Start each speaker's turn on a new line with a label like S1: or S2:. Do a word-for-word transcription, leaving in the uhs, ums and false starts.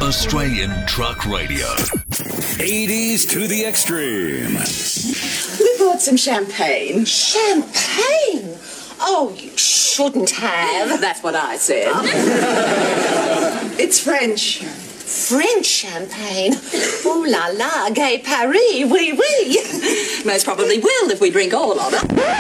S1: Australian Truck Radio. eighties to the extreme.
S2: We bought some champagne.
S3: Champagne? Oh, you shouldn't have.
S2: That's what I said. It's French.
S3: French champagne? Ooh la la, gay Paris, oui oui.
S2: Most probably will if we drink all of it.